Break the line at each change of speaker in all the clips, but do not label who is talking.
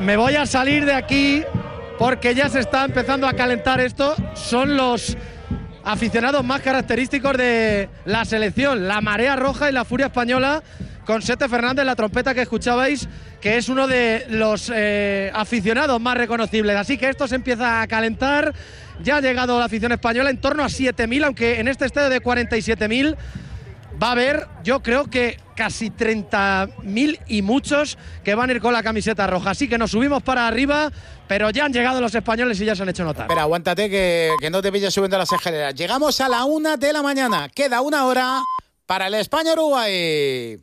me voy a salir de aquí porque ya se está empezando a calentar esto. Son los aficionados más característicos de la selección, la Marea Roja y la Furia Española, con Sete Fernández, la trompeta que escuchabais, que es uno de los aficionados más reconocibles. Así que esto se empieza a calentar. Ya ha llegado la afición española en torno a 7.000, aunque en este estadio de 47.000 va a haber, yo creo que casi 30.000 y muchos que van a ir con la camiseta roja. Así que nos subimos para arriba, pero ya han llegado los españoles y ya se han hecho notar.
Espera, aguántate que no te pilles subiendo las escaleras. Llegamos a la 1 de la mañana. Queda una hora para el España-Uruguay.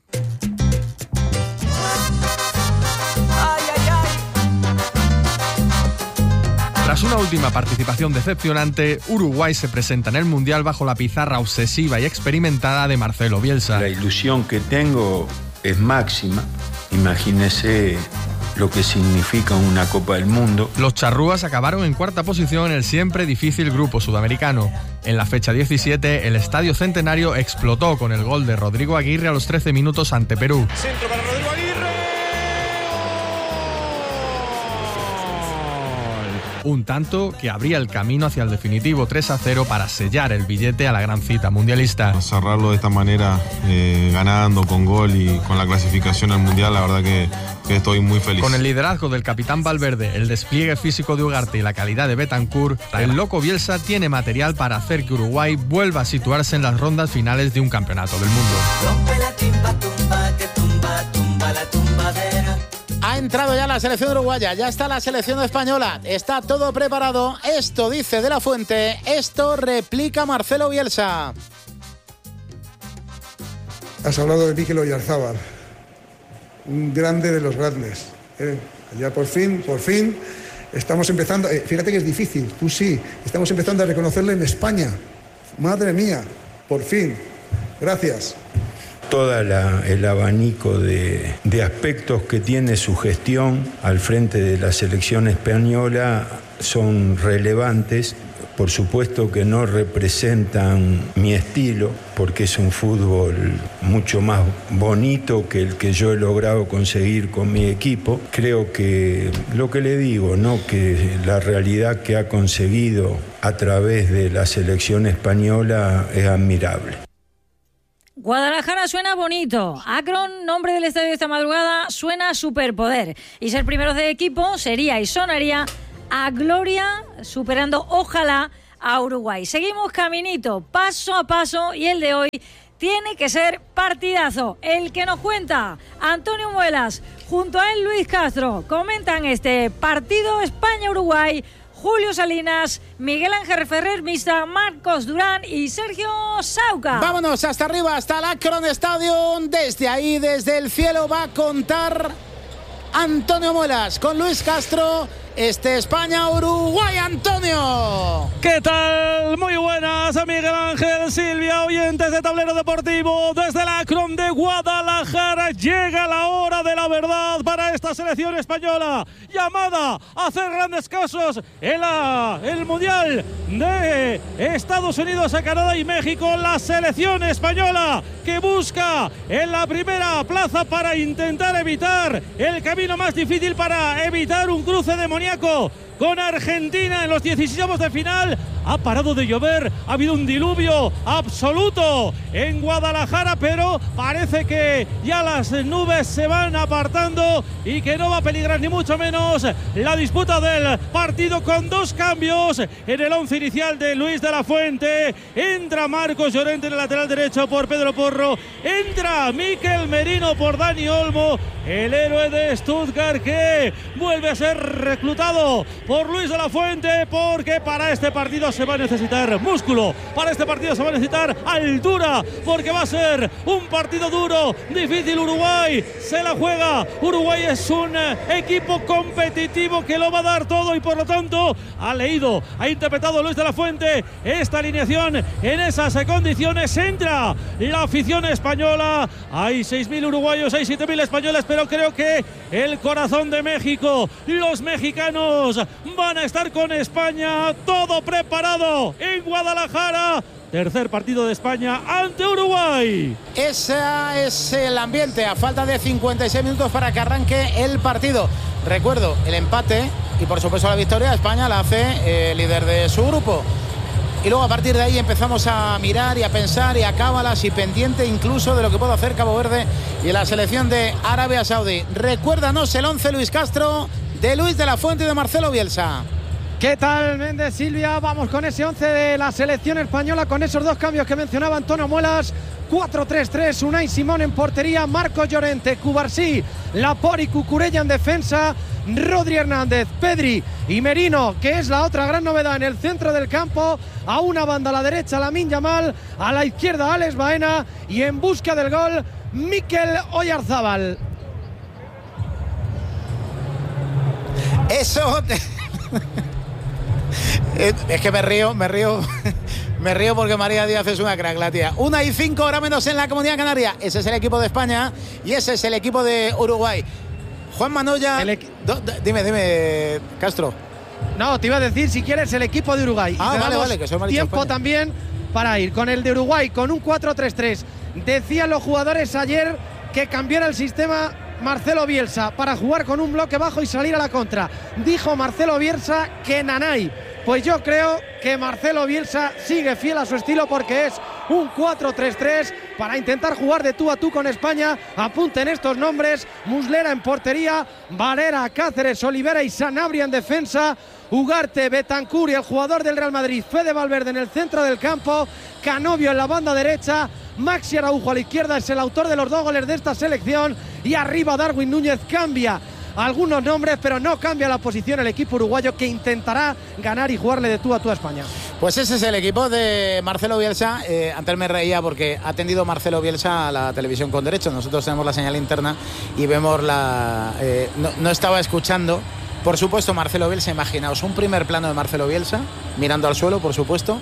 Tras una última participación decepcionante, Uruguay se presenta en el Mundial bajo la pizarra obsesiva y experimentada de Marcelo Bielsa.
La ilusión que tengo es máxima. Imagínese lo que significa una Copa del Mundo.
Los charrúas acabaron en cuarta posición en el siempre difícil grupo sudamericano. En la fecha 17, el Estadio Centenario explotó con el gol de Rodrigo Aguirre a los 13 minutos ante Perú.
Centro para Rodrigo Aguirre.
Un tanto que abría el camino hacia el definitivo 3-0 para sellar el billete a la gran cita mundialista.
Cerrarlo de esta manera, ganando con gol y con la clasificación al Mundial, la verdad que estoy muy feliz.
Con el liderazgo del capitán Valverde, el despliegue físico de Ugarte y la calidad de Betancur, el loco Bielsa tiene material para hacer que Uruguay vuelva a situarse en las rondas finales de un campeonato del mundo.
Rompe la timba, tumba, que tumba, tumba la tumbadera.
Ha entrado ya la selección uruguaya, ya está la selección española, está todo preparado. Esto dice De la Fuente, esto replica Marcelo Bielsa.
Has hablado de Mikel Oyarzábal, un grande de los grandes. Ya por fin, estamos empezando, fíjate que es difícil, tú sí, estamos empezando a reconocerle en España. Madre mía, por fin, gracias.
Todo el abanico de aspectos que tiene su gestión al frente de la selección española son relevantes. Por supuesto que no representan mi estilo, porque es un fútbol mucho más bonito que el que yo he logrado conseguir con mi equipo. Creo que lo que le digo, ¿no?, que la realidad que ha conseguido a través de la selección española es admirable.
Guadalajara suena bonito. Akron, nombre del estadio de esta madrugada, suena superpoder. Y ser primeros de equipo sería y sonaría a gloria, superando, ojalá, a Uruguay. Seguimos caminito, paso a paso, y el de hoy tiene que ser partidazo. El que nos cuenta Antonio Muelas, junto a él Luis Castro, comentan este partido España-Uruguay. Julio Salinas, Miguel Ángel Ferrer Mista, Marcos Durán y Sergio Sauca.
Vámonos hasta arriba, hasta el Akron Stadium. Desde ahí, desde el cielo, va a contar Antonio Muelas con Luis Castro. España-Uruguay, Antonio.
¿Qué tal? Muy buenas, Miguel Ángel, Silvia, oyentes de Tablero Deportivo. Desde el Akron de Guadalajara llega la hora de la verdad para esta selección española, llamada a hacer grandes casos en el Mundial de Estados Unidos, a Canadá y México. La selección española que busca en la primera plaza para intentar evitar el camino más difícil, para evitar un cruce demoníaco con Argentina en los 16avos de final. Ha parado de llover, ha habido un diluvio absoluto en Guadalajara, pero parece que ya las nubes se van apartando y que no va a peligrar ni mucho menos la disputa del partido, con dos cambios en el once inicial de Luis de la Fuente. Entra Marcos Llorente en el lateral derecho por Pedro Porro, entra Mikel Merino por Dani Olmo, el héroe de Stuttgart, que vuelve a ser reclutado por Luis de la Fuente, porque para este partido se va a necesitar músculo, para este partido se va a necesitar altura, porque va a ser un partido duro, difícil. Uruguay se la juega, Uruguay es un equipo competitivo que lo va a dar todo, y por lo tanto ha interpretado Luis de la Fuente esta alineación en esas condiciones. Entra la afición española, hay 6.000 uruguayos, hay 7.000 españoles, pero creo que el corazón de México, los mexicanos van a estar con España. Todo preparado en Guadalajara tercer partido de España ante Uruguay.
Ese es el ambiente a falta de 56 minutos para que arranque el partido. Recuerdo, el empate y por supuesto la victoria, España la hace líder de su grupo. Y luego a partir de ahí empezamos a mirar y a pensar y a cábalas y pendiente incluso de lo que puede hacer Cabo Verde y la selección de Arabia Saudí. Recuérdanos el 11, Luis Castro, de Luis de la Fuente y de Marcelo Bielsa.
¿Qué tal, Méndez, Silvia? Vamos con ese 11 de la selección española, con esos dos cambios que mencionaba Antonio Muelas. 4-3-3, Unai Simón en portería, Marcos Llorente, Cubarsí, Laporte y Cucurella en defensa, Rodri Hernández, Pedri y Merino, que es la otra gran novedad en el centro del campo. A una banda a la derecha Lamine Yamal, a la izquierda Alex Baena y en busca del gol Mikel Oyarzábal.
Eso es que me río porque María Díaz es una crack, la tía. 1:05, hora menos en la Comunidad Canaria. Ese es el equipo de España y ese es el equipo de Uruguay. Juan Manoya, dime, Castro.
No, te iba a decir, si quieres, el equipo de Uruguay.
Vale, que eso me ha dicho
tiempo
España.
También para ir con el de Uruguay, con un 4-3-3. Decían los jugadores ayer que cambiara el sistema Marcelo Bielsa para jugar con un bloque bajo y salir a la contra. Dijo Marcelo Bielsa que Nanay. Pues yo creo que Marcelo Bielsa sigue fiel a su estilo, porque es un 4-3-3 para intentar jugar de tú a tú con España. Apunten estos nombres: Muslera en portería, Varela, Cáceres, Olivera y Sanabria en defensa, Ugarte, Bentancur y el jugador del Real Madrid, Fede Valverde, en el centro del campo, Canovio en la banda derecha, Maxi Araujo a la izquierda, es el autor de los 2 goles de esta selección, y arriba Darwin Núñez. Cambia algunos nombres, pero no cambia la posición el equipo uruguayo, que intentará ganar y jugarle de tú a tú a España.
Pues ese es el equipo de Marcelo Bielsa. Antes me reía porque ha atendido Marcelo Bielsa a la televisión con derecho. Nosotros tenemos la señal interna y vemos no estaba escuchando. Por supuesto, Marcelo Bielsa, imaginaos un primer plano de Marcelo Bielsa, mirando al suelo, por supuesto.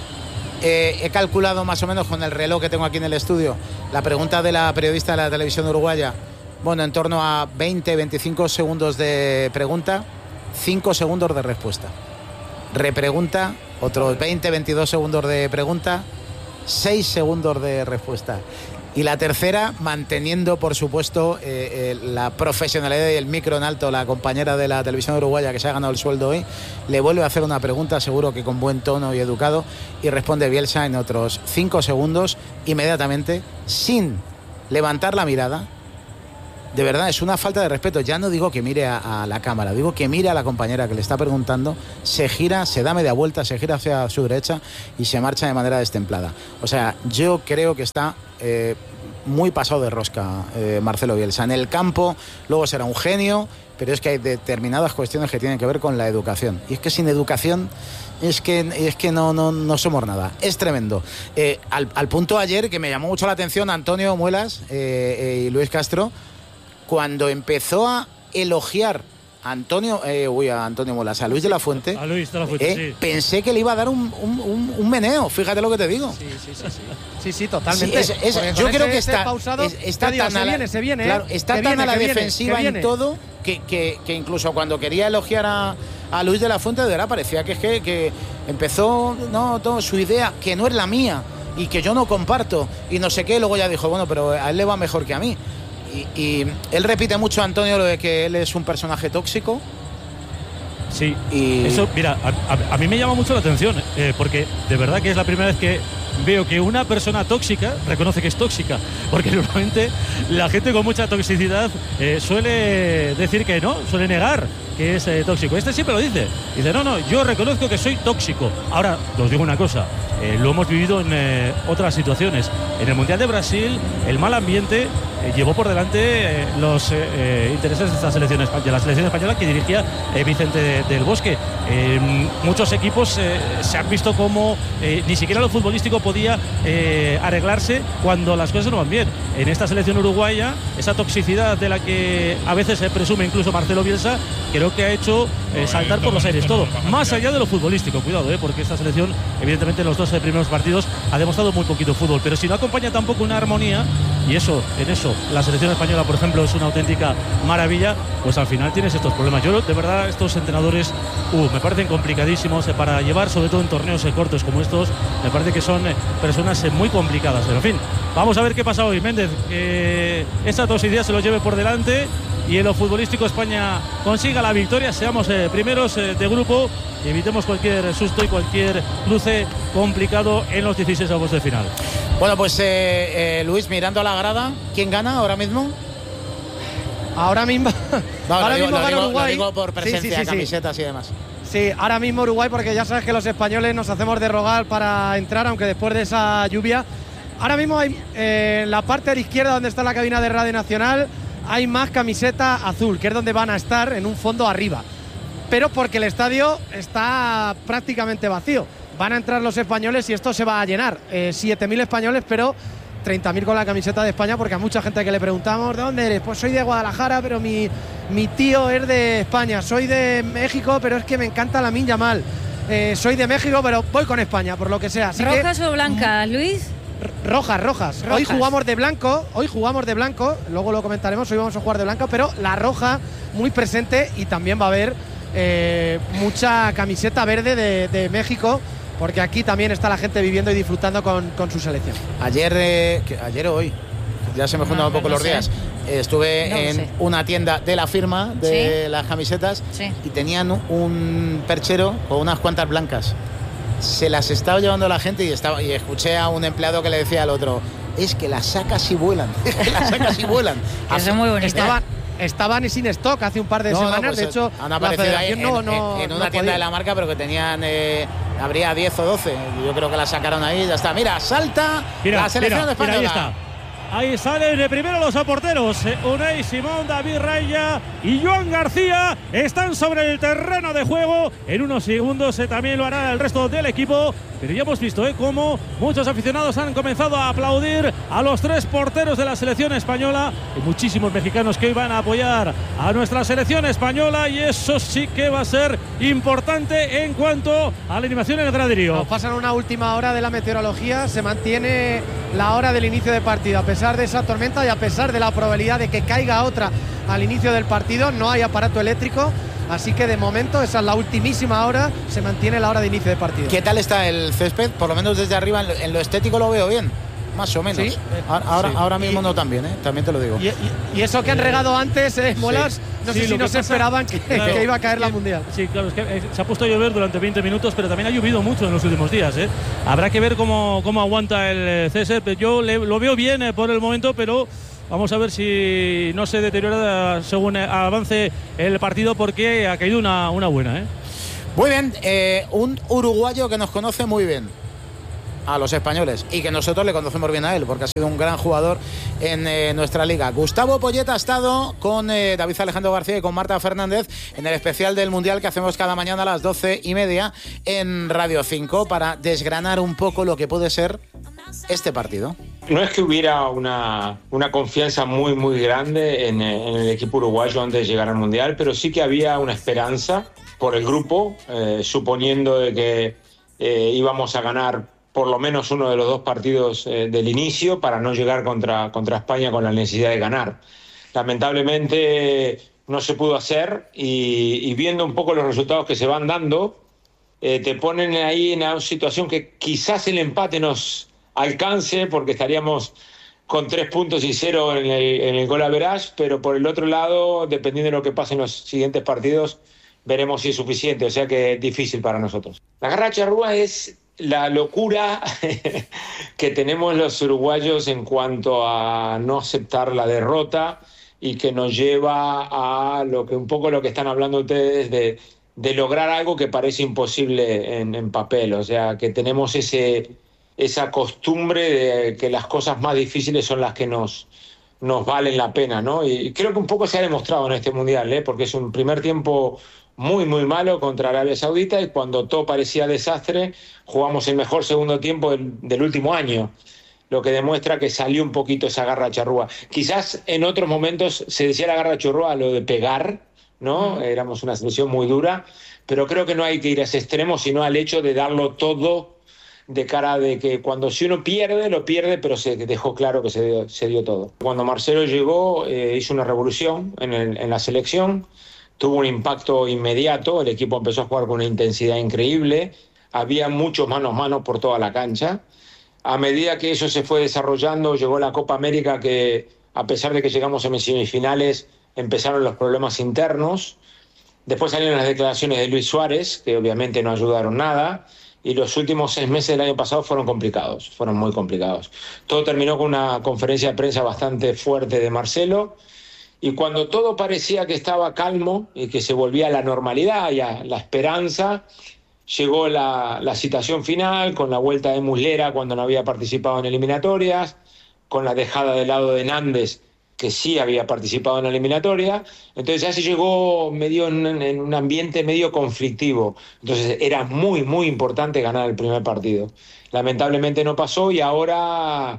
He calculado más o menos con el reloj que tengo aquí en el estudio la pregunta de la periodista de la televisión uruguaya. Bueno, en torno a 20-25 segundos de pregunta, 5 segundos de respuesta. Repregunta, otros 20-22 segundos de pregunta, 6 segundos de respuesta. Y la tercera, manteniendo, por supuesto, la profesionalidad y el micro en alto, la compañera de la televisión uruguaya que se ha ganado el sueldo hoy, le vuelve a hacer una pregunta, seguro que con buen tono y educado, y responde Bielsa en otros 5 segundos, inmediatamente, sin levantar la mirada. De verdad, es una falta de respeto. Ya no digo que mire a la cámara, digo que mire a la compañera que le está preguntando, se gira, se da media vuelta, se gira hacia su derecha y se marcha de manera destemplada. O sea, yo creo que está muy pasado de rosca Marcelo Bielsa. En el campo luego será un genio, pero es que hay determinadas cuestiones que tienen que ver con la educación. Y es que sin educación es que no somos nada. Es tremendo. Al punto ayer que me llamó mucho la atención Antonio Muelas y Luis Castro, cuando empezó a elogiar a Antonio Muelas, a Luis de la Fuente, sí. Pensé que le iba a dar un meneo, fíjate lo que te digo.
Sí, totalmente.
Sí, yo creo que está tan a la defensiva en todo que incluso cuando quería elogiar a Luis de la Fuente, de verdad parecía que empezó todo su idea, que no es la mía y que yo no comparto y no sé qué. Luego ya dijo, bueno, pero a él le va mejor que a mí. Y él repite mucho, Antonio, lo de que él es un personaje tóxico.
Sí, eso, mira, a mí me llama mucho la atención, porque de verdad que es la primera vez que veo que una persona tóxica reconoce que es tóxica, porque normalmente la gente con mucha toxicidad suele decir que no, suele negar que es tóxico. Este siempre lo dice, no, yo reconozco que soy tóxico. Ahora, os digo una cosa, lo hemos vivido en otras situaciones. En el Mundial de Brasil, el mal ambiente llevó por delante los intereses de la selección española que dirigía Vicente del Bosque. Muchos equipos se han visto como ni siquiera lo futbolístico podía arreglarse cuando las cosas no van bien. En esta selección uruguaya, esa toxicidad de la que a veces se presume incluso Marcelo Bielsa, creo que ha hecho saltar por los aires todo, más allá de lo futbolístico. Cuidado, porque esta selección, evidentemente, los dos primeros partidos ha demostrado muy poquito fútbol, pero si no acompaña tampoco una armonía, y en eso la selección española, por ejemplo, es una auténtica maravilla, pues al final tienes estos problemas. Yo, de verdad, estos entrenadores me parecen complicadísimos para llevar, sobre todo en torneos cortos como estos. Me parece que son personas muy complicadas, pero en fin, vamos a ver qué pasa hoy. Méndez, esas 2 ideas se los lleve por delante y en lo futbolístico España consiga la victoria, seamos primeros de grupo y evitemos cualquier susto y cualquier cruce complicado en los 16avos de final.
Bueno, pues Luis, mirando a la grada, ¿quién gana ahora mismo?
Ahora mismo gana Uruguay.
Lo digo por presencia, camisetas y demás.
Sí, ahora mismo Uruguay, porque ya sabes que los españoles nos hacemos de rogar para entrar, aunque después de esa lluvia. Ahora mismo hay en la parte de la izquierda, donde está la cabina de Radio Nacional, hay más camiseta azul, que es donde van a estar en un fondo arriba. Pero porque el estadio está prácticamente vacío. Van a entrar los españoles y esto se va a llenar. 7.000 españoles, pero 30.000 con la camiseta de España, porque a mucha gente que le preguntamos, ¿de dónde eres? Pues soy de Guadalajara, pero mi tío es de España. Soy de México, pero es que me encanta Lamine Yamal. Soy de México, pero voy con España, por lo que sea. Así
¿rojas o blancas, Luis?
Rojas. Hoy jugamos de blanco, luego lo comentaremos, hoy vamos a jugar de blanco, pero la roja muy presente, y también va a haber mucha camiseta verde de México, porque aquí también está la gente viviendo y disfrutando con su selección.
Ayer o hoy, ya se me juntan un poco los días, estuve en una tienda de la firma de las camisetas y tenían un perchero con unas cuantas blancas. Se las estaba llevando la gente y escuché a un empleado que le decía al otro, es que las sacas y vuelan.
Eso es muy bonito.
Estaban sin stock hace un par de semanas,
pues
de hecho
han aparecido ahí en una tienda de la marca, pero que tenían habría 10 o 12. Yo creo que las sacaron ahí y ya está. Mira, salta la selección española.
Ahí está. Ahí salen primero los aporteros. Unai Simón, David Raya y Joan García están sobre el terreno de juego. En unos segundos también lo hará el resto del equipo. Pero ya hemos visto cómo muchos aficionados han comenzado a aplaudir a los 3 porteros de la selección española. Hay muchísimos mexicanos que hoy van a apoyar a nuestra selección española, y eso sí que va a ser importante en cuanto a la animación en el graderío.
Nos pasan una última hora de la meteorología, se mantiene la hora del inicio de partido. A pesar de esa tormenta y a pesar de la probabilidad de que caiga otra al inicio del partido, no hay aparato eléctrico. Así que de momento esa es la ultimísima hora, se mantiene la hora de inicio de partido.
¿Qué tal está el césped? Por lo menos desde arriba, en lo estético lo veo bien, más o menos. ¿Sí? Ahora mismo no tan bien, también te lo digo.
Y eso que han regado antes, Molas, no sé si no se esperaban que iba a caer la Mundial.
Sí, claro, es que se ha puesto a llover durante 20 minutos, pero también ha llovido mucho en los últimos días. Habrá que ver cómo aguanta el césped. Yo lo veo bien por el momento, pero vamos a ver si no se deteriora según avance el partido, porque ha caído una buena.
Muy bien, un uruguayo que nos conoce muy bien a los españoles y que nosotros le conocemos bien a él, porque ha sido un gran jugador en nuestra liga. Gustavo Poyet ha estado con David Alejandro García y con Marta Fernández en el especial del Mundial que hacemos cada mañana a las 12:30 en Radio 5 para desgranar un poco lo que puede ser este partido.
No es que hubiera una confianza muy, muy grande en el equipo uruguayo antes de llegar al Mundial, pero sí que había una esperanza por el grupo, suponiendo de que íbamos a ganar por lo menos uno de los 2 partidos del inicio para no llegar contra España con la necesidad de ganar. Lamentablemente no se pudo hacer y viendo un poco los resultados que se van dando, te ponen ahí en una situación que quizás el empate nos alcance, porque estaríamos con 3 puntos y 0 en el goal average, pero por el otro lado, dependiendo de lo que pase en los siguientes partidos, veremos si es suficiente, o sea que es difícil para nosotros. La garra charrúa es la locura que tenemos los uruguayos en cuanto a no aceptar la derrota, y que nos lleva a un poco lo que están hablando ustedes de lograr algo que parece imposible en papel, o sea que tenemos esa costumbre de que las cosas más difíciles son las que nos valen la pena, ¿no? Y creo que un poco se ha demostrado en este Mundial, porque es un primer tiempo muy, muy malo contra Arabia Saudita, y cuando todo parecía desastre, jugamos el mejor segundo tiempo del último año, lo que demuestra que salió un poquito esa garra charrúa. Quizás en otros momentos se decía la garra charrúa lo de pegar, ¿no? Éramos una selección muy dura, pero creo que no hay que ir a ese extremo, sino al hecho de darlo todo de cara de que cuando si uno pierde, lo pierde, pero se dejó claro que se dio todo. Cuando Marcelo llegó, hizo una revolución en la selección, tuvo un impacto inmediato, el equipo empezó a jugar con una intensidad increíble, había muchos manos a mano por toda la cancha. A medida que eso se fue desarrollando, llegó la Copa América, que a pesar de que llegamos a semifinales, empezaron los problemas internos. Después salieron las declaraciones de Luis Suárez, que obviamente no ayudaron nada. Y los últimos 6 meses del año pasado fueron complicados, fueron muy complicados. Todo terminó con una conferencia de prensa bastante fuerte de Marcelo. Y cuando todo parecía que estaba calmo y que se volvía a la normalidad y a la esperanza, llegó la citación final con la vuelta de Muslera cuando no había participado en eliminatorias, con la dejada de lado de Nández, que sí había participado en la eliminatoria. Entonces ya se llegó medio en un ambiente medio conflictivo. Entonces era muy, muy importante ganar el primer partido. Lamentablemente no pasó y ahora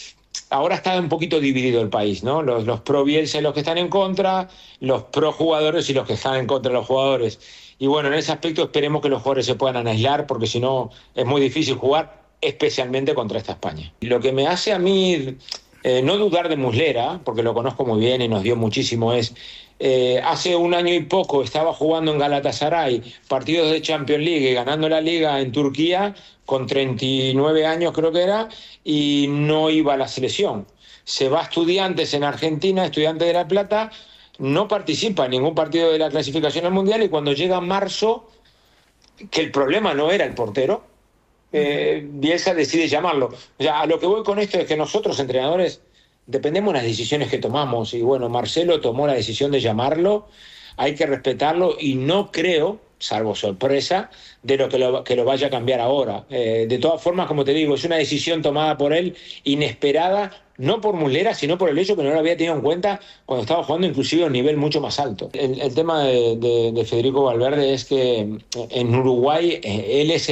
está un poquito dividido el país, ¿no? Los pro Bielsa y los que están en contra, los pro jugadores y los que están en contra de los jugadores. Y bueno, en ese aspecto esperemos que los jugadores se puedan aislar, porque si no es muy difícil jugar, especialmente contra esta España. Y lo que me hace a mí no dudar de Muslera, porque lo conozco muy bien y nos dio muchísimo, es hace 1 año y poco estaba jugando en Galatasaray partidos de Champions League y ganando la Liga en Turquía con 39 años creo que era, y no iba a la selección. Se va a Estudiantes en Argentina, Estudiantes de La Plata, no participa en ningún partido de la clasificación al Mundial, y cuando llega marzo, que el problema no era el portero, Bielsa decide llamarlo. O sea, a lo que voy con esto es que nosotros, entrenadores, dependemos de las decisiones que tomamos, y bueno, Marcelo tomó la decisión de llamarlo, hay que respetarlo, y no creo, salvo sorpresa, de lo que lo vaya a cambiar ahora. De todas formas, como te digo, es una decisión tomada por él, inesperada, no por Muslera, sino por el hecho que no lo había tenido en cuenta cuando estaba jugando inclusive a un nivel mucho más alto. El tema de Federico Valverde es que en Uruguay él es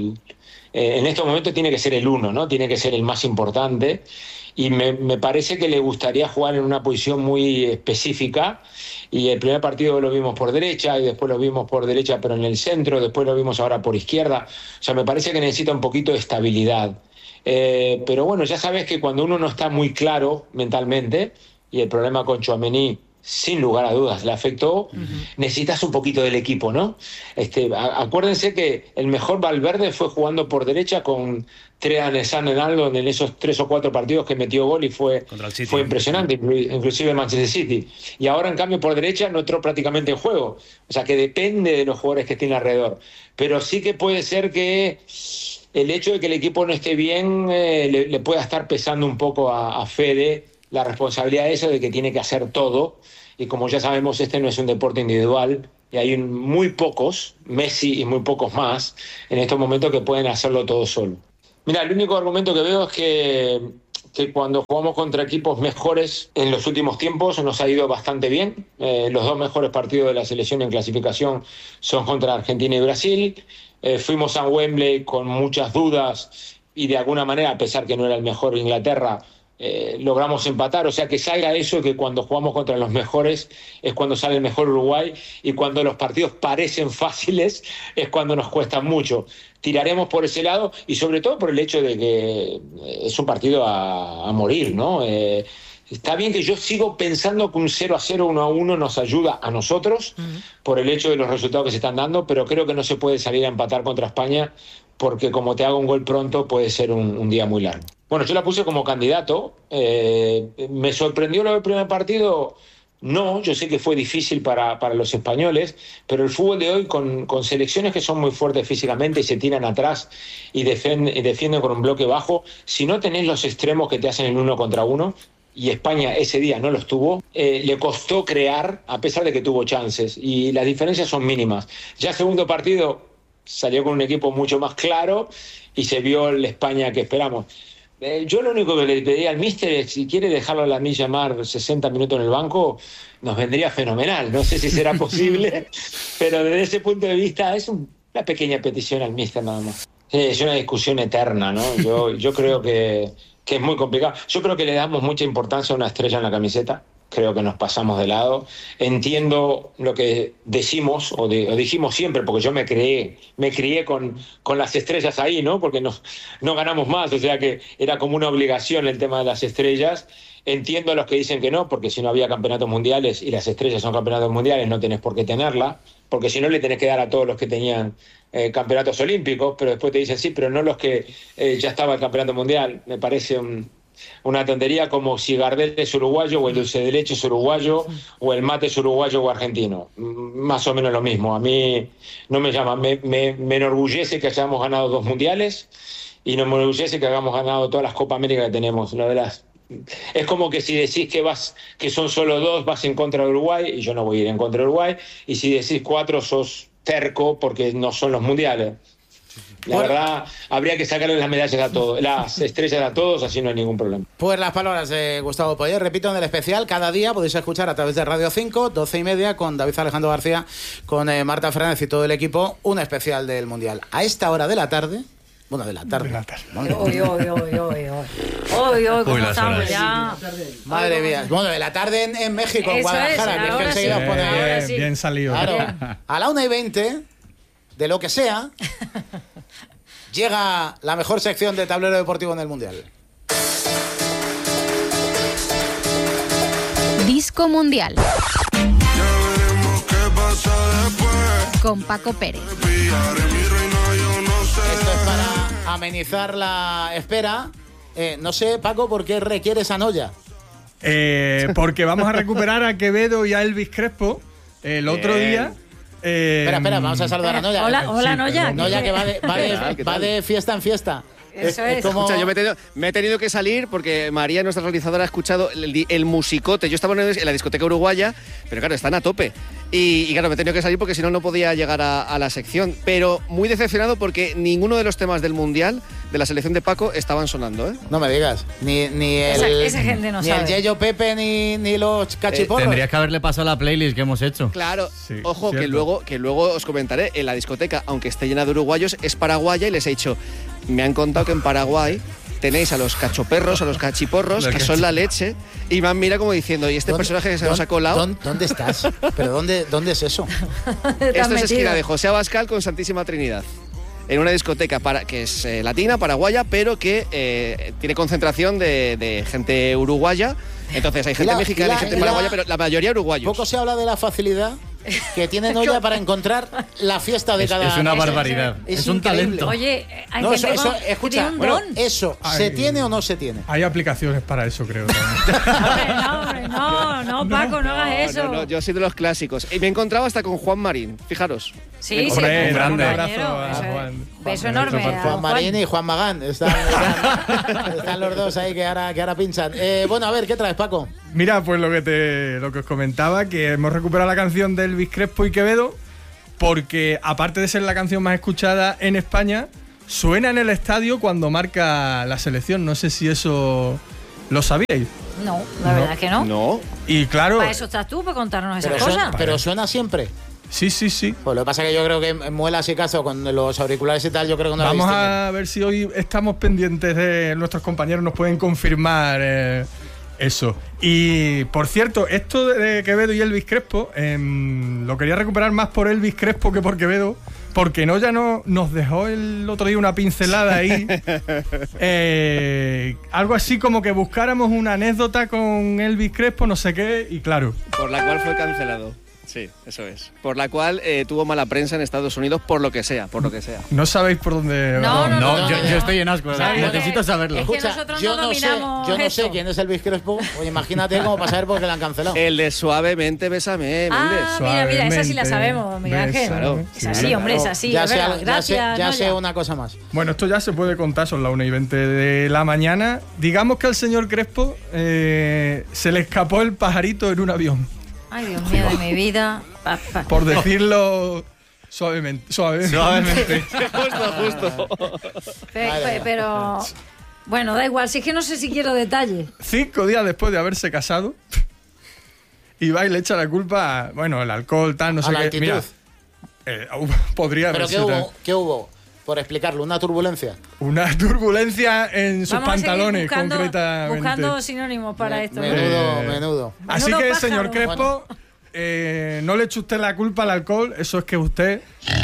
en estos momentos tiene que ser el uno, ¿no? Tiene que ser el más importante, y me parece que le gustaría jugar en una posición muy específica, y el primer partido lo vimos por derecha, y después lo vimos por derecha pero en el centro, después lo vimos ahora por izquierda. O sea, me parece que necesita un poquito de estabilidad. Pero bueno, ya sabes que cuando uno no está muy claro mentalmente, y el problema con Tchouaméni sin lugar a dudas le afectó, necesitas un poquito del equipo, ¿no? Acuérdense que el mejor Valverde fue jugando por derecha con Trean Alexander-Arnold en esos 3 o 4 partidos que metió gol, y fue impresionante, inclusive Manchester City. Y ahora, en cambio, por derecha no entró prácticamente en juego. O sea, que depende de los jugadores que tiene alrededor. Pero sí que puede ser que el hecho de que el equipo no esté bien le pueda estar pesando un poco a Fede la responsabilidad de eso, de que tiene que hacer todo. Y como ya sabemos, este no es un deporte individual, y hay muy pocos, Messi y muy pocos más, en estos momentos que pueden hacerlo todo solo. Mira, el único argumento que veo es que cuando jugamos contra equipos mejores en los últimos tiempos nos ha ido bastante bien. Los 2 mejores partidos de la selección en clasificación son contra Argentina y Brasil. Fuimos a Wembley con muchas dudas, y de alguna manera, a pesar que no era el mejor Inglaterra, logramos empatar. O sea, que salga eso, que cuando jugamos contra los mejores es cuando sale el mejor Uruguay, y cuando los partidos parecen fáciles es cuando nos cuesta mucho. Tiraremos por ese lado, y sobre todo por el hecho de que es un partido a morir, ¿no? Está bien que yo sigo pensando que un 0-0, 1-1 nos ayuda a nosotros por el hecho de los resultados que se están dando, pero creo que no se puede salir a empatar contra España, porque como te haga un gol pronto puede ser un día muy largo. Bueno, yo la puse como candidato. ¿Me sorprendió lo del primer partido? No, yo sé que fue difícil para los españoles, pero el fútbol de hoy, con selecciones que son muy fuertes físicamente y se tiran atrás y defienden con un bloque bajo, si no tenés los extremos que te hacen el 1 contra 1, y España ese día no los tuvo, le costó crear, a pesar de que tuvo chances, y las diferencias son mínimas. Ya el segundo partido salió con un equipo mucho más claro y se vio la España que esperamos. Yo lo único que le pedí al míster es, si quiere dejarlo a Lamine Yamal 60 minutos en el banco, nos vendría fenomenal. No sé si será posible, pero desde ese punto de vista es una pequeña petición al míster nada más. Es una discusión eterna, ¿no? Yo creo que es muy complicado. Yo creo que le damos mucha importancia a una estrella en la camiseta, creo que nos pasamos de lado. Entiendo lo que decimos, o dijimos siempre, porque yo me crié con las estrellas ahí, ¿no? Porque no ganamos más, o sea que era como una obligación el tema de las estrellas. Entiendo a los que dicen que no, porque si no había campeonatos mundiales y las estrellas son campeonatos mundiales, no tenés por qué tenerla, porque si no le tenés que dar a todos los que tenían campeonatos olímpicos, pero después te dicen sí, pero no los que ya estaba el campeonato mundial. Me parece una tontería, como si Gardel es uruguayo, o el dulce de leche es uruguayo, o el mate es uruguayo o argentino. Más o menos lo mismo. A mí no me llama. Me enorgullece que hayamos ganado 2 mundiales y no me enorgullece que hayamos ganado todas las Copa América que tenemos. Una de las... Es como que si decís que son solo 2, vas en contra de Uruguay, y yo no voy a ir en contra de Uruguay, y si decís 4, sos terco porque no son los mundiales. La verdad, habría que sacarle las medallas a todos, las estrellas a todos, así no hay ningún problema.
Pues las palabras de Gustavo Poyet, repito, en el especial, cada día podéis escuchar a través de Radio 5, 12:30, con David Alejandro García, con Marta Fernández y todo el equipo, un especial del Mundial. A esta hora de la tarde... Bueno, de la tarde.
Hoy, ¿cómo estamos ya?
Madre mía. Bueno, de la tarde en México, en Guadalajara, que es que enseguida os pone...
Bien salido.
Claro. A la 1:20, de lo que sea, llega la mejor sección de tablero deportivo en el Mundial.
Disco Mundial. Con Paco Pérez.
Esto es para amenizar la espera. No sé, Paco, ¿por qué requieres a Noya?
Porque vamos a recuperar a Quevedo y a Elvis Crespo el otro día.
Espera, vamos a saludar a Noya.
Hola, Noya.
Noya, que va de fiesta en fiesta.
Eso es.
Escucha, yo me he tenido que salir porque María, nuestra realizadora, ha escuchado el musicote. Yo estaba en la discoteca uruguaya, pero claro, están a tope. Y claro, me he tenido que salir porque si no, no podía llegar a la sección. Pero muy decepcionado porque ninguno de los temas del Mundial, de la selección de Paco, estaban sonando, ¿eh?
No me digas. Ni
esa gente no sabe.
Ni el Yeyo Pepe ni los cachiporros.
Tendrías que haberle pasado la playlist que hemos hecho.
Claro,
sí,
ojo, que luego os comentaré. En la discoteca, aunque esté llena de uruguayos, es paraguaya y les he dicho... Me han contado que en Paraguay tenéis a los cachoperros, a los cachiporros, que son la leche, y me han mirado como diciendo, ¿y este personaje que se nos ha colado?
¿Dónde estás? ¿Pero dónde es eso?
Esto es esquina de José Abascal con Santísima Trinidad. En una discoteca que es latina, paraguaya, pero que tiene concentración de gente uruguaya. Entonces hay gente mexicana y gente paraguaya, pero la mayoría uruguayos.
Poco se habla de la facilidad que tiene Noya para encontrar la fiesta de cada...
Es una barbaridad.
Es
un talento.
Oye, hay
no,
gente
escucha,
un
bueno,
don.
¿Eso se tiene o no se tiene?
Hay aplicaciones para eso, creo.
No, Paco, no hagas eso.
No, yo soy de los clásicos. Y me he encontrado hasta con Juan Marín, fijaros.
Sí,
Hombre,
sí,
grande.
un
Abrazo
compañero,
a Juan.
Beso enorme.
Juan Marín y Juan Magán. Están los dos ahí que ahora pinchan. Bueno, a ver, ¿qué traes, Paco?
Mira, pues lo que os comentaba, que hemos recuperado la canción de Elvis Crespo y Quevedo, porque aparte de ser la canción más escuchada en España, suena en el estadio cuando marca la selección. No sé si eso lo sabíais.
No, la verdad es que no.
No.
Y claro...
Para eso estás tú, para contarnos esas cosas.
Pero suena siempre.
Sí.
Pues lo que pasa es que yo creo que en muelas y caso con los auriculares y tal, yo creo que no la
Vamos
distinguen.
a ver si hoy estamos pendientes de nuestros compañeros, nos pueden confirmar eso. Y por cierto, esto de Quevedo y Elvis Crespo, lo quería recuperar más por Elvis Crespo que por Quevedo, porque Noya nos dejó el otro día una pincelada ahí. Algo así como que buscáramos una anécdota con Elvis Crespo, no sé qué, y claro.
Por la cual fue cancelado. Sí, eso es. Por la cual tuvo mala prensa en Estados Unidos, por lo que sea.
No sabéis por dónde...
No,
yo estoy en asco. Necesito saberlo.
Es que nosotros
yo
no dominamos
yo no sé quién es Elvis Crespo. Oye, imagínate cómo para saber por qué la han cancelado.
El de Suavemente Bésame, Méndez.
Mira, esa sí la sabemos, Miguel Ángel.
Claro.
Es así, hombre, es así.
Ya sé una cosa más.
Bueno, esto ya se puede contar, son las 1:20 de la mañana. Digamos que al señor Crespo se le escapó el pajarito en un avión.
Ay, Dios mío de mi vida.
Por decirlo suavemente.
Justo.
Pero bueno, da igual, si es que no sé si quiero detalles.
5 días después de haberse casado, y va y le echa la culpa a, el alcohol, tal, no sé
la
qué.
altitud.
Mira, podría haber
¿Pero qué hubo? por explicarlo, una turbulencia.
Una turbulencia en sus
Vamos
pantalones,
a seguir
concretamente.
buscando sinónimos para esto.
Menudo.
Así
Menudo
que,
pájaro.
señor Crespo, no le eche usted la culpa al alcohol, eso es que usted...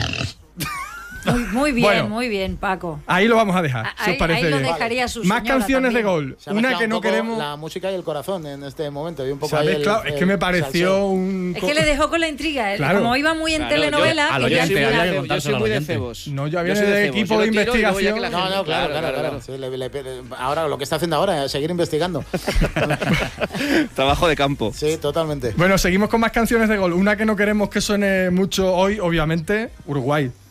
Muy bien,
Bueno.
muy bien, Paco.
Ahí lo vamos a dejar, si
Ahí-
os parece
ahí lo
bien.
dejaría su
Más
señora
canciones de
también.
gol.
Se ha
Una
mezclado
que
un
no
poco
queremos...
la música y el corazón en este momento. Y un poco
Se ha
ahí
mezclado, es que me pareció
salseo.
un...
Es que le dejó con la intriga.
Claro.
Como iba muy en
Claro,
telenovela,
al
quería
oyente,
al
había
final-
que
Yo soy muy de
oyente.
cebos.
No, ya
Yo
viene
soy
de
cebos.
equipo
Yo
de
lo tiro y luego ya que la
investigación.
No, claro. Sí, ahora lo que está haciendo ahora es seguir investigando.
Trabajo de campo.
Sí, totalmente.
Bueno, seguimos con más canciones de gol. Una que no queremos que suene mucho hoy, obviamente, Uruguay.